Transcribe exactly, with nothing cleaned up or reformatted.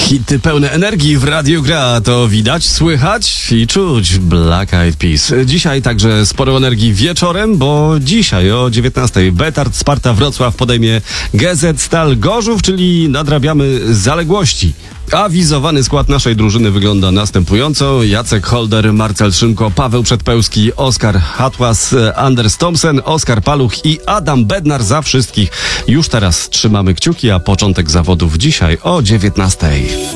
Hity pełne energii w Radiu Gra. To widać, słychać i czuć Black Eyed Peas. Dzisiaj także sporo energii wieczorem, bo dzisiaj o dziewiętnastej Betard Sparta Wrocław podejmie G Z Stal Gorzów, czyli nadrabiamy zaległości. Awizowany skład naszej drużyny wygląda następująco: Jacek Holder, Marcel Szymko, Paweł Przedpełski, Oskar Hatłas, Anders Thompson, Oskar Paluch i Adam Bednar. Za wszystkich już teraz trzymamy kciuki, a początek zawodów dzisiaj o dziewiętnastej.